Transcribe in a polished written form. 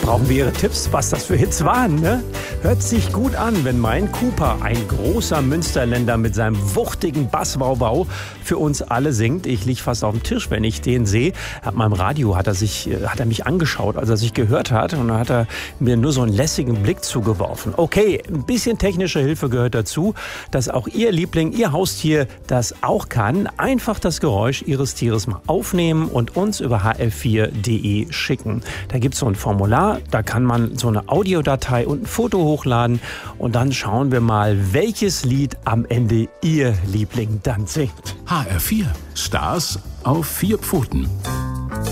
brauchen wir Ihre Tipps, was das für Hits waren, ne? Hört sich gut an, wenn mein Cooper, ein großer Münsterländer mit seinem wuchtigen Basswauwau, für uns alle singt. Ich lieg fast auf dem Tisch, wenn ich den sehe. Ab meinem Radio hat er mich angeschaut, als er sich gehört hat. Und dann hat er mir nur so einen lässigen Blick zugeworfen. Okay, ein bisschen technische Hilfe gehört dazu, dass auch Ihr Liebling, Ihr Haustier das auch kann. Einfach das Geräusch Ihres Tieres mal aufnehmen und uns über hr4.de schicken. Da gibt es so ein Formular, da kann man so eine Audiodatei und ein Foto hochladen und dann schauen wir mal, welches Lied am Ende Ihr Liebling dann singt. HR4, Stars auf 4 Pfoten.